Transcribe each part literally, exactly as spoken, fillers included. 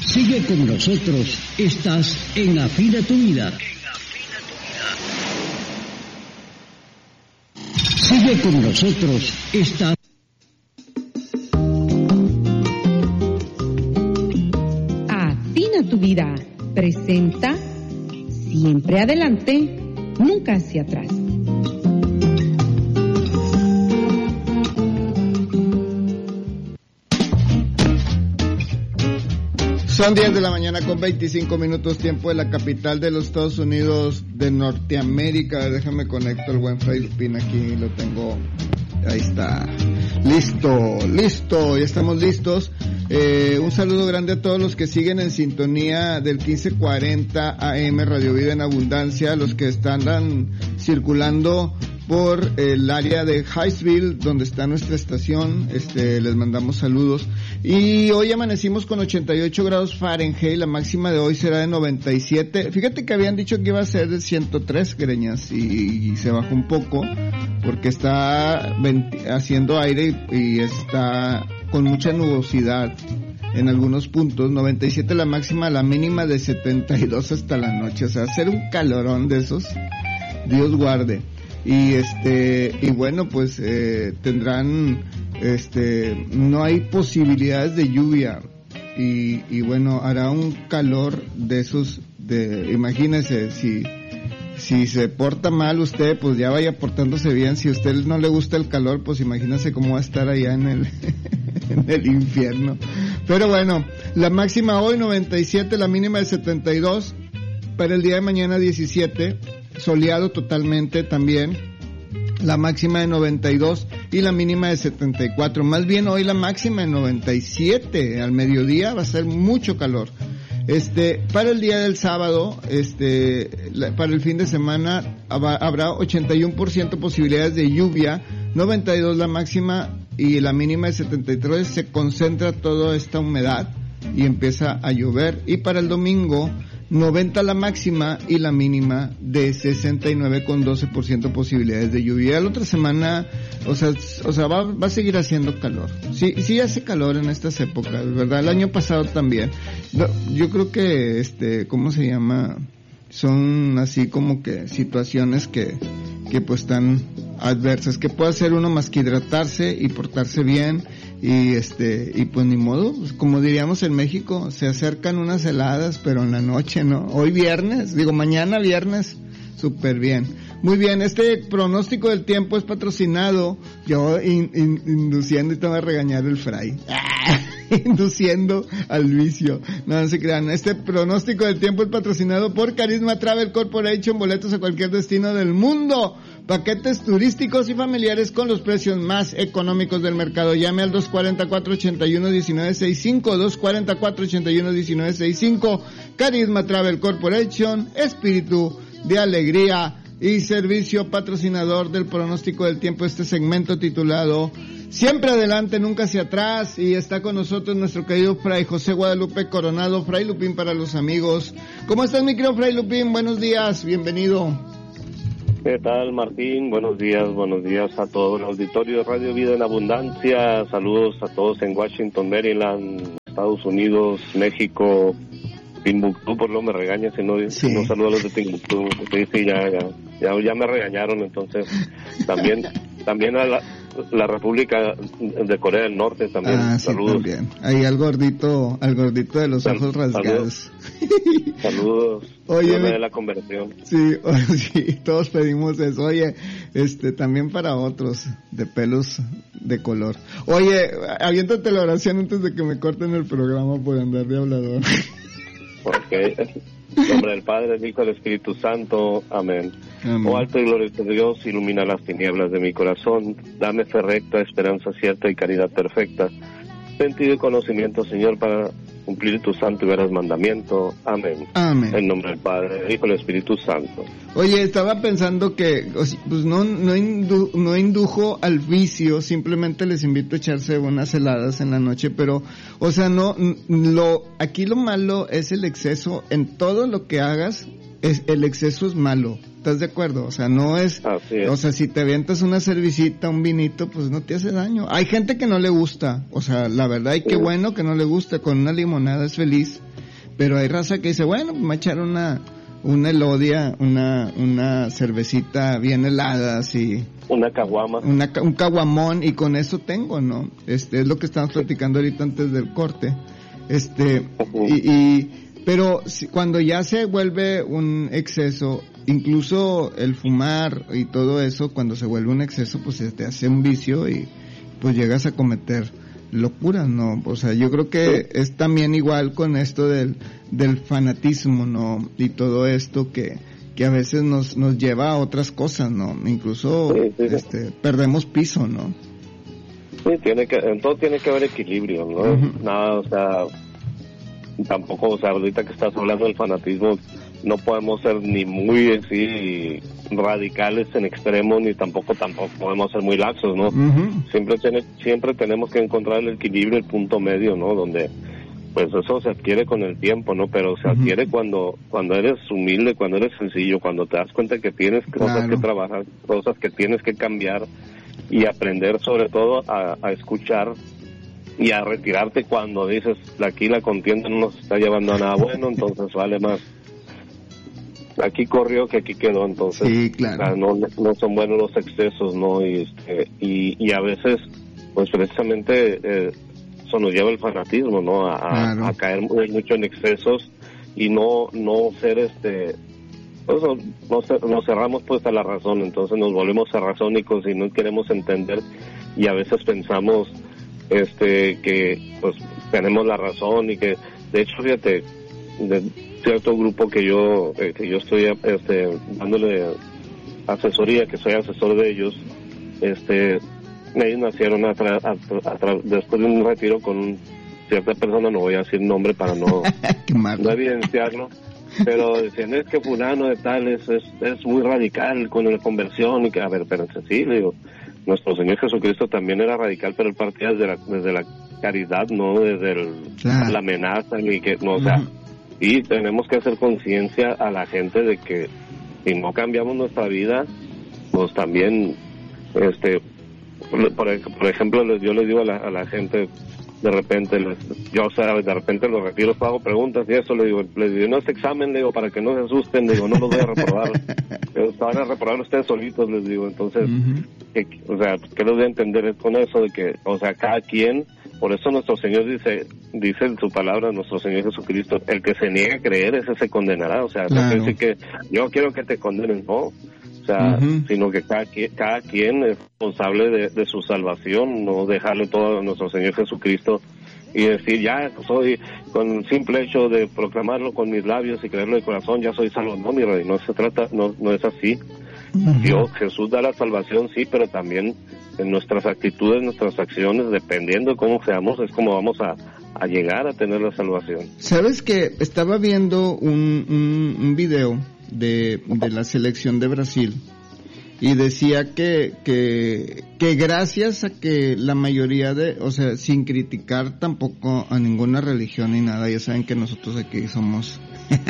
Sigue con nosotros, estás en Afina tu Vida. Sigue con nosotros, estás... Afina tu Vida presenta Siempre Adelante, Nunca Hacia Atrás. Son diez de la mañana con veinticinco minutos, tiempo de la capital de los Estados Unidos de Norteamérica. Déjame conecto el buen Fray Lupín aquí, lo tengo, ahí está. Listo, listo, ya estamos listos. Eh, un saludo grande a todos los que siguen en sintonía del quince cuarenta A M Radio Vida en Abundancia, los que están circulando por el área de Highsville, donde está nuestra estación, este, les mandamos saludos. Y hoy amanecimos con ochenta y ocho grados Fahrenheit, la máxima de hoy será de noventa y siete. Fíjate que habían dicho que iba a ser de ciento tres, Greñas, y, y se bajó un poco, porque está haciendo aire y, y está con mucha nubosidad en algunos puntos. Noventa y siete la máxima, la mínima de setenta y dos hasta la noche, o sea, hacer un calorón de esos, Dios guarde. Y este, y bueno, pues eh, tendrán, este, no hay posibilidades de lluvia, y, y bueno, hará un calor de esos, de, imagínese, si, si se porta mal usted, pues ya vaya portándose bien. Si a usted no le gusta el calor, pues imagínese cómo va a estar allá en el, en el infierno. Pero bueno, la máxima hoy noventa y siete, la mínima de setenta y dos, para el día de mañana diecisiete, soleado totalmente también, la máxima de noventa y dos y la mínima de setenta y cuatro. Más bien hoy la máxima de noventa y siete, al mediodía va a ser mucho calor. Este, para el día del sábado, este, la, para el fin de semana habrá ochenta y uno por ciento posibilidades de lluvia, noventa y dos la máxima y la mínima de setenta y tres. Se concentra toda esta humedad y empieza a llover. Y para el domingo, noventa la máxima y la mínima de sesenta y nueve con doce por ciento posibilidades de lluvia. La otra semana, o sea, o sea va, va a seguir haciendo calor. Sí, sí hace calor en estas épocas, ¿verdad? El año pasado también. Yo creo que, este, ¿cómo se llama? Son así como que situaciones que, que pues están adversas, que puede hacer uno más que hidratarse y portarse bien. Y este, y pues ni modo, pues como diríamos en México, se acercan unas heladas, pero en la noche, ¿no? Hoy viernes, digo mañana viernes, súper bien. Muy bien, este pronóstico del tiempo es patrocinado, yo in, in, induciendo, y te va a regañar el Fray, induciendo al vicio, no, no se crean. Este pronóstico del tiempo es patrocinado por Carisma Travel Corporation, boletos a cualquier destino del mundo, paquetes turísticos y familiares con los precios más económicos del mercado. Llame al dos cuatro cuatro, ocho uno, uno nueve seis cinco, dos cuatro cuatro, ocho uno, uno nueve seis cinco. Carisma Travel Corporation, espíritu de alegría y servicio, patrocinador del pronóstico del tiempo, este segmento titulado Siempre Adelante, Nunca Hacia Atrás. Y está con nosotros nuestro querido Fray José Guadalupe Coronado, Fray Lupín para los amigos. ¿Cómo estás, mi querido Fray Lupín? Buenos días, bienvenido. ¿Qué tal, Martín? Buenos días, buenos días a todo el auditorio de Radio Vida en Abundancia. Saludos a todos en Washington, Maryland, Estados Unidos, México, Timbuktu. Por lo me regaña si no, sí. si no saludo a los de Timbuktu. Sí, sí, ya, ya, ya, ya me regañaron. Entonces, también, también a la, la República de Corea del Norte también. Ah, sí, saludos. También. Ahí al gordito, al gordito de los Sal, ojos rasgados. Saludos. Saludos. Oye, me... de la conversión. Sí, sí, todos pedimos eso. Oye, este, también para otros de pelos de color. Oye, aviéntate la oración antes de que me corten el programa por andar de hablador. Ok. En nombre del Padre, del Hijo y del Espíritu Santo. Amén. Amén. Oh alto y glorioso Dios, ilumina las tinieblas de mi corazón. Dame fe recta, esperanza cierta y caridad perfecta. Sentido y conocimiento, Señor, para cumplir tu santo y veraz mandamiento. Amén. Amén. En nombre del Padre, del Hijo y del Espíritu Santo. Oye, estaba pensando que, pues no, no, indu, no indujo al vicio, simplemente les invito a echarse unas heladas en la noche, pero, o sea, no, lo, aquí lo malo es el exceso. En todo lo que hagas, es, el exceso es malo. ¿Estás de acuerdo? O sea, no es, es, o sea, si te avientas una cervecita, un vinito, pues no te hace daño. Hay gente que no le gusta, o sea, la verdad, y qué bueno que no le gusta, con una limonada es feliz, pero hay raza que dice, bueno, me voy a echar una, una Elodia, una, una cervecita bien helada, así. Una caguama. Una, un caguamón, y con eso tengo, ¿no? Este, es lo que estamos platicando ahorita antes del corte. Este, uh-huh. y, y, pero si, cuando ya se vuelve un exceso, incluso el fumar y todo eso, cuando se vuelve un exceso, pues se te hace un vicio y pues llegas a cometer locuras, ¿no? O sea, yo creo que sí. Es también igual con esto del, del fanatismo, ¿no? Y todo esto que, que a veces nos, nos lleva a otras cosas, ¿no? Incluso, sí, sí, este, sí. perdemos piso, ¿no? Sí, tiene que, en todo tiene que haber equilibrio, ¿no? Uh-huh. Nada, o sea, tampoco, o sea, ahorita que estás hablando del fanatismo, no podemos ser ni muy así radicales en extremo, ni tampoco tampoco podemos ser muy laxos, ¿no? Uh-huh. Siempre tiene, siempre tenemos que encontrar el equilibrio, el punto medio, ¿no? Donde, pues eso se adquiere con el tiempo, ¿no? Pero se adquiere uh-huh. cuando cuando eres humilde, cuando eres sencillo, cuando te das cuenta que tienes cosas claro. que trabajar, cosas que tienes que cambiar y aprender sobre todo a, a escuchar y a retirarte cuando dices, aquí la contienda no nos está llevando a nada bueno, entonces vale más aquí corrió que aquí quedó, entonces sí, claro. O sea, no, no son buenos los excesos, ¿no? Y, este, y, y a veces, pues precisamente eh, eso nos lleva el fanatismo, ¿no? A, claro. a caer mucho en excesos y no no ser, este, pues, nos, nos cerramos pues a la razón, entonces nos volvemos arrazónicos y no queremos entender y a veces pensamos este que pues tenemos la razón y que, de hecho, fíjate, de cierto grupo que yo eh, que yo estoy este dándole asesoría, que soy asesor de ellos, este ellos nacieron a tra- a tra- a tra- después de un retiro con un, cierta persona, no voy a decir nombre para no, no evidenciarlo, pero decían, es que fulano de tal es, es, es muy radical con la conversión, y que, a ver, espérense, sí, le digo, nuestro Señor Jesucristo también era radical, pero él partía desde la, desde la caridad, no desde el, claro. la amenaza, ni que, no, o sea, uh-huh. Y tenemos que hacer conciencia a la gente de que si no cambiamos nuestra vida, pues también, este, por, por ejemplo, yo les digo a la, a la gente, de repente, les, yo, o sea, de repente los retiros hago preguntas y eso, le digo, les digo, no es examen, le digo, para que no se asusten, le digo, no los voy a reprobar, pero van a reprobar ustedes solitos, les digo, entonces, uh-huh. que, o sea, ¿qué les voy a entender con eso? De que, o sea, cada quien, por eso nuestro Señor dice, dice en su palabra, nuestro Señor Jesucristo, el que se niega a creer, ese se condenará, o sea, claro. No quiere decir que yo quiero que te condenen, no, o sea, uh-huh. sino que cada, cada quien es responsable de, de su salvación, no dejarle todo a nuestro Señor Jesucristo y decir, ya soy, con el simple hecho de proclamarlo con mis labios y creerlo de corazón, ya soy salvo. No, mi rey, no se trata, no, no es así. Uh-huh. Dios, Jesús da la salvación, sí, pero también en nuestras actitudes, nuestras acciones, dependiendo de cómo seamos, es como vamos a, a llegar a tener la salvación. ¿Sabes que estaba viendo un, un, un video de, de la selección de Brasil y decía que, que, que gracias a que la mayoría de, o sea, sin criticar tampoco a ninguna religión ni nada, ya saben que nosotros aquí somos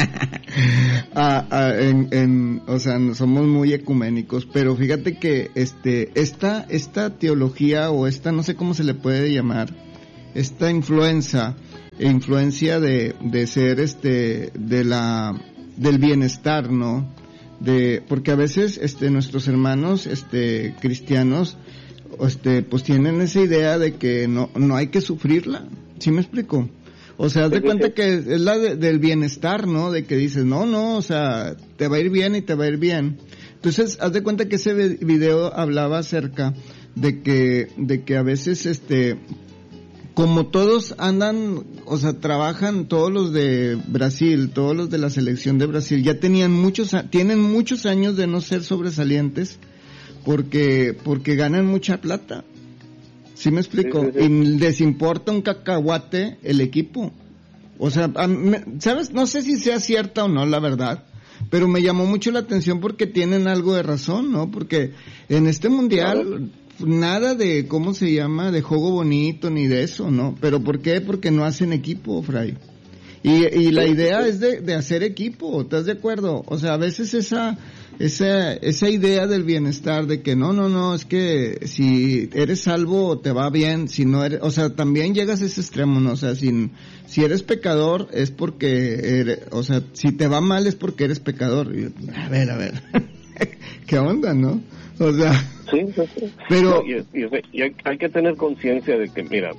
a, a, en, en, o sea, somos muy ecuménicos, pero fíjate que este, esta, esta teología o esta, no sé cómo se le puede llamar, esta influencia, influencia de, de ser este, de la, del bienestar, ¿no? De, porque a veces, este, nuestros hermanos, este, cristianos, este, pues tienen esa idea de que no, no hay que sufrirla, ¿sí me explico? O sea, haz de cuenta que es la de, del bienestar, ¿no? De que dices, no, no, o sea, te va a ir bien y te va a ir bien. Entonces, haz de cuenta que ese video hablaba acerca de que, de que a veces, este, como todos andan, o sea, trabajan todos los de Brasil, todos los de la selección de Brasil, ya tenían muchos, tienen muchos años de no ser sobresalientes porque, porque ganan mucha plata. ¿Sí me explico? Sí, sí, sí. Y les importa un cacahuate el equipo. O sea, ¿sabes? No sé si sea cierta o no, la verdad, pero me llamó mucho la atención porque tienen algo de razón, ¿no? Porque en este mundial, claro, nada de, ¿cómo se llama? De juego bonito ni de eso, ¿no? ¿Pero por qué? Porque no hacen equipo, Fray. Y, y la idea es de, de hacer equipo, ¿estás de acuerdo? O sea, a veces esa, esa esa idea del bienestar, de que no, no, no, es que si eres salvo te va bien, si no eres, o sea, también llegas a ese extremo, ¿no? O sea, si, si eres pecador es porque eres, o sea, si te va mal es porque eres pecador. Y, a ver, a ver, ¿qué onda, no? O sea, sí, sí, sí. Pero... No, y, y, y hay, hay que tener conciencia de que, mira,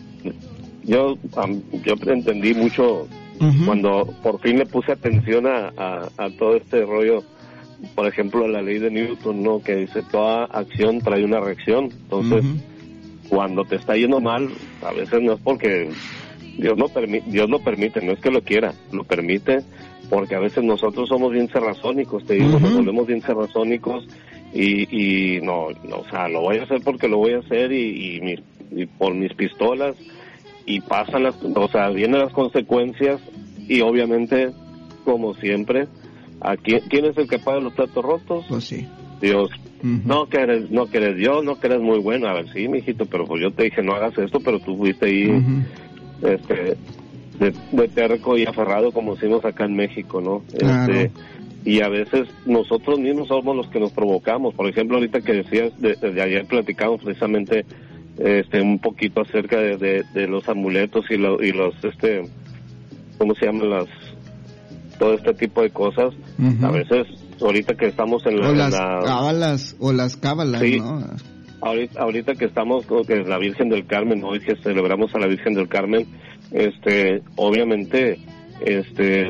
yo, um, yo entendí mucho uh-huh. cuando por fin le puse atención a, a, a todo este rollo, por ejemplo, la ley de Newton, ¿no? Que dice toda acción trae una reacción. Entonces, uh-huh. cuando te está yendo mal, a veces no es porque Dios lo permite, Dios lo permite, no es que lo quiera, lo permite, porque a veces nosotros somos bien cerrazónicos, te digo, uh-huh. nos volvemos bien cerrazónicos y, y no, no, o sea, lo voy a hacer porque lo voy a hacer y, y, mi, y por mis pistolas, y pasan las, o sea, vienen las consecuencias y obviamente, como siempre, ¿a quién, quién es el que paga los platos rotos? Pues sí. Dios. Uh-huh. No que eres, no que eres Dios, no que eres muy bueno. A ver, sí, mijito, pero pues yo te dije no hagas esto, pero tú fuiste ahí, uh-huh. este, de, de terco y aferrado, como decimos acá en México, ¿no? Claro. Este, y a veces nosotros mismos somos los que nos provocamos. Por ejemplo, ahorita que decías, de, de ayer platicamos precisamente este un poquito acerca de, de, de los amuletos y, lo, y los, este, ¿cómo se llaman las? Todo este tipo de cosas. Uh-huh. A veces, ahorita que estamos en la... O las la, cábalas, o las cábalas, sí, ¿no? Ahorita, ahorita que estamos con que la Virgen del Carmen, hoy que celebramos a la Virgen del Carmen, este, obviamente, este,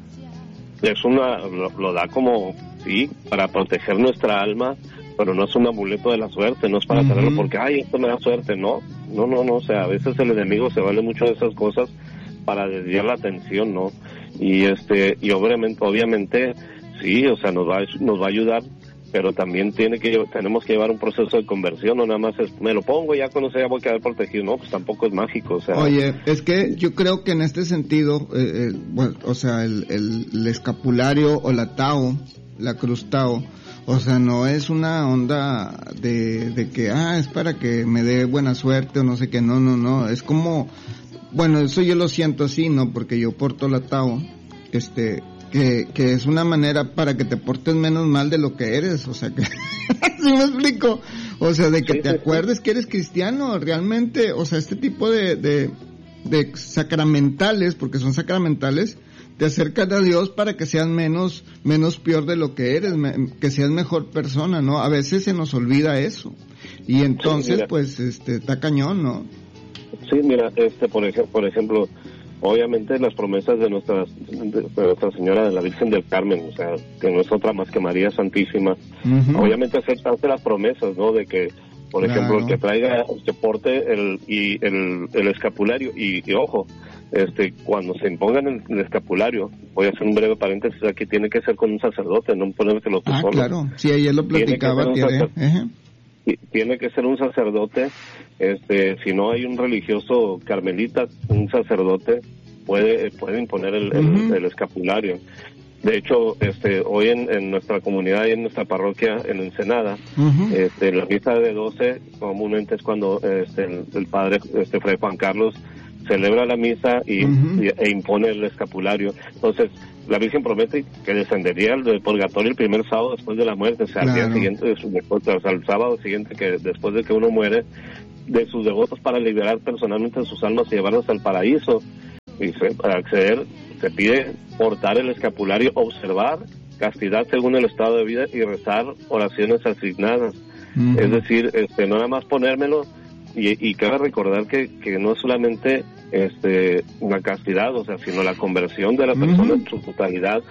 es una, lo, lo da como, sí, para proteger nuestra alma, pero no es un amuleto de la suerte, no es para uh-huh. tenerlo porque, ay, esto me da suerte, no, no, no, no, o sea, a veces el enemigo se vale mucho de esas cosas para desviar la atención, ¿no? Y este, y obviamente, obviamente, sí, o sea, nos va, nos va a ayudar, pero también tiene que, tenemos que llevar un proceso de conversión, no nada más es, me lo pongo y ya cuando sea voy a quedar protegido, no, pues tampoco es mágico, o sea. Oye, es que yo creo que en este sentido, eh, eh, bueno, o sea, el, el, el escapulario o la Tao, la cruz Tao, o sea, no es una onda de, de que, ah, es para que me dé buena suerte o no sé qué, no, no, no, es como, bueno, eso yo lo siento así, ¿no? Porque yo porto la Tao, este, que, que es una manera para que te portes menos mal de lo que eres, o sea que, ¿sí me explico? O sea, de que te acuerdes que eres cristiano, realmente, o sea, este tipo de, de, de sacramentales, porque son sacramentales, te acercan a Dios para que seas menos, menos peor de lo que eres, me, que seas mejor persona, ¿no? A veces se nos olvida eso, y entonces, sí, pues, este, está cañón, ¿no? Sí, mira, este, por ejemplo, por ejemplo, obviamente las promesas de nuestra, de Nuestra Señora de la Virgen del Carmen, o sea, que no es otra más que María Santísima, uh-huh. obviamente aceptarse las promesas, ¿no? De que, por claro. ejemplo, el que traiga, el que porte el, y el, el escapulario, y, y ojo, este, cuando se impongan el, el escapulario, voy a hacer un breve paréntesis aquí, tiene que ser con un sacerdote, no ponértelo tú ah, solo. claro, sí, ayer lo platicaba, tiene que, sacer- uh-huh. tiene que ser un sacerdote, este, si no hay un religioso carmelita, un sacerdote puede puede imponer el, uh-huh. el, el escapulario. De hecho, este, hoy en, en nuestra comunidad y en nuestra parroquia en Ensenada, uh-huh. este, la misa de doce comúnmente es cuando este, el, el padre, este, Fray Juan Carlos, celebra la misa y, uh-huh. y e impone el escapulario. Entonces, la Virgen promete que descendería del purgatorio el primer sábado después de la muerte, o sea, claro. al día siguiente, de su, después, o sea, el sábado siguiente, que después de que uno muere, de sus devotos para liberar personalmente sus almas y llevarlos al paraíso. Y se, para acceder se pide portar el escapulario, observar castidad según el estado de vida y rezar oraciones asignadas. Uh-huh. Es decir, este, no nada más ponérmelo, y, y cabe recordar que, que no es solamente este una castidad, o sea, sino la conversión de la persona uh-huh. en su totalidad.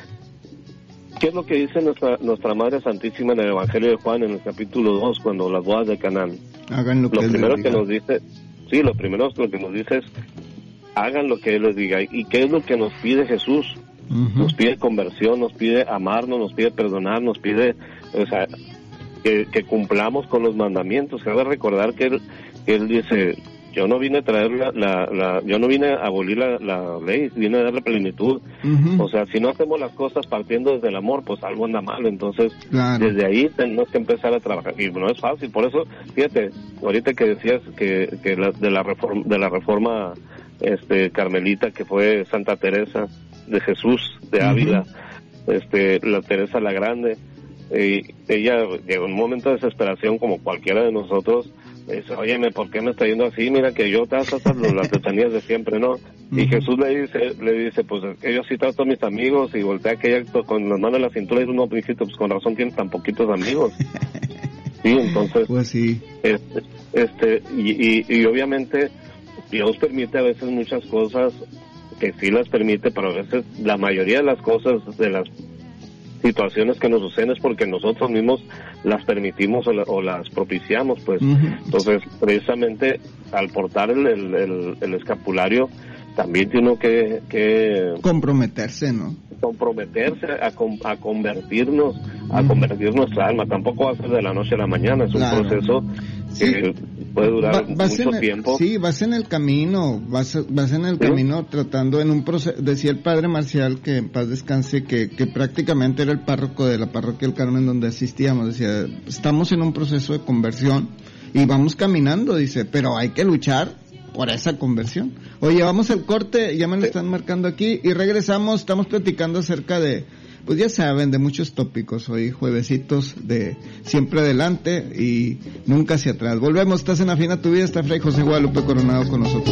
¿Qué es lo que dice nuestra nuestra Madre Santísima en el Evangelio de Juan, en el capítulo dos, cuando las bodas de Canaán? Hagan lo que Lo él primero les que diga. nos dice, sí, lo primero lo que nos dice es, hagan lo que Él les diga. ¿Y qué es lo que nos pide Jesús? Uh-huh. Nos pide conversión, nos pide amarnos, nos pide perdonar, nos pide, o sea, que, que cumplamos con los mandamientos. Cabe recordar que Él, que él dice, yo no vine a traer la, la, la yo no vine a abolir la, la ley, vine a darle plenitud. Uh-huh. O sea, si no hacemos las cosas partiendo desde el amor, pues algo anda mal. Entonces, claro. desde ahí tenemos que empezar a trabajar. Y no es fácil. Por eso, fíjate, ahorita que decías que, que la, de la reforma, de la reforma este carmelita, que fue Santa Teresa de Jesús de Ávila, uh-huh. este la Teresa la Grande, Y ella llegó en un momento de desesperación, como cualquiera de nosotros. Dice, óyeme, ¿por qué me está yendo así? Mira que yo trato hasta las artesanías de siempre, ¿no? Y Jesús le dice, le dice, pues que yo sí trato a mis amigos, y voltea aquella con las manos en la cintura y dice, no, hijito, pues con razón tienes tan poquitos amigos. Sí, entonces, pues sí. Este, este y, y, y obviamente Dios permite a veces muchas cosas, que sí las permite, pero a veces la mayoría de las cosas, de las situaciones que nos suceden es porque nosotros mismos las permitimos o, la, o las propiciamos, pues. Uh-huh. Entonces, precisamente al portar el, el, el, el escapulario, también tiene que, que comprometerse, ¿no? Comprometerse a, a convertirnos, a uh-huh. convertir nuestra alma. Tampoco va a ser de la noche a la mañana, es un claro. proceso sí. que puede durar Va, mucho el, tiempo. Sí, vas en el camino, vas, vas en el ¿Sí? camino tratando en un proceso. Decía el padre Marcial, que en paz descanse, que, que prácticamente era el párroco de la parroquia del Carmen donde asistíamos. Decía, estamos en un proceso de conversión y vamos caminando, dice, pero hay que luchar por esa conversión. Oye, vamos al corte, ya me lo están marcando aquí, y regresamos, estamos platicando acerca de, pues ya saben, de muchos tópicos hoy, juevesitos de siempre adelante y nunca hacia atrás. Volvemos, estás en Afina tu Vida, está Fray José Guadalupe Coronado con nosotros.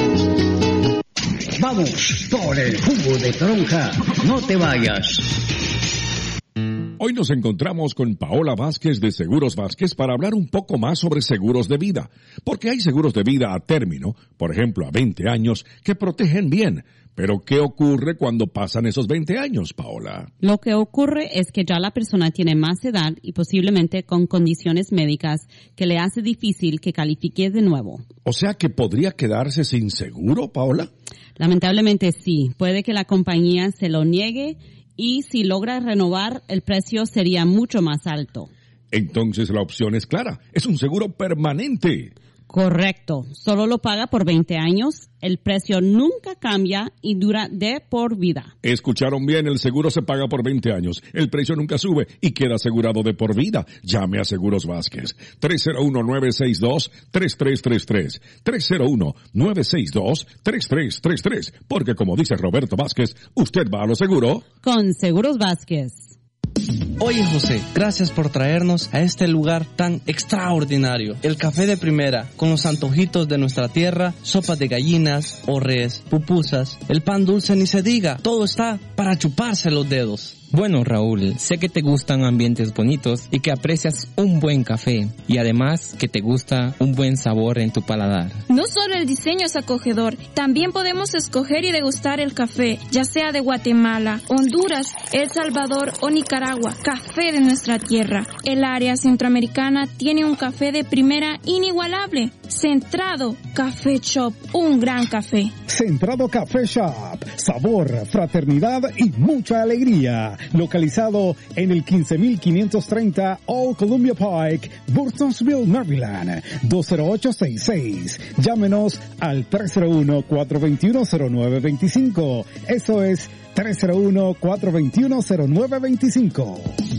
Vamos por el jugo de toronja, no te vayas. Hoy nos encontramos con Paola Vázquez de Seguros Vázquez para hablar un poco más sobre seguros de vida, porque hay seguros de vida a término, por ejemplo a veinte años, que protegen bien. Pero ¿qué ocurre cuando pasan esos veinte años, Paola? Lo que ocurre es que ya la persona tiene más edad y posiblemente con condiciones médicas que le hace difícil que califique de nuevo. O sea que podría quedarse sin seguro, Paola. Lamentablemente sí, puede que la compañía se lo niegue, y si logra renovar, el precio sería mucho más alto. Entonces la opción es clara, es un seguro permanente. Correcto, solo lo paga por veinte años, el precio nunca cambia y dura de por vida. Escucharon bien, el seguro se paga por veinte años, el precio nunca sube y queda asegurado de por vida. Llame a Seguros Vázquez, tres cero uno, nueve seis dos, tres tres tres tres, tres cero uno, nueve seis dos, tres tres tres tres, porque como dice Roberto Vázquez, usted va a lo seguro con Seguros Vázquez. Oye José, gracias por traernos a este lugar tan extraordinario. El café de primera, con los antojitos de nuestra tierra, sopas de gallinas, orres, pupusas, el pan dulce ni se diga, todo está para chuparse los dedos. Bueno, Raúl, sé que te gustan ambientes bonitos y que aprecias un buen café y además que te gusta un buen sabor en tu paladar. No solo el diseño es acogedor, también podemos escoger y degustar el café, ya sea de Guatemala, Honduras, El Salvador o Nicaragua, café de nuestra tierra. El área centroamericana tiene un café de primera inigualable. Centrado Café Shop, un gran café. Centrado Café Shop, sabor, fraternidad y mucha alegría. Localizado en el quince mil quinientos treinta Old Columbia Pike, Burtonsville, Maryland, dos cero ocho seis seis. Llámenos al tres cero uno, cuatro dos uno, cero nueve dos cinco. Eso es tres cero uno, cuatro dos uno, cero nueve dos cinco.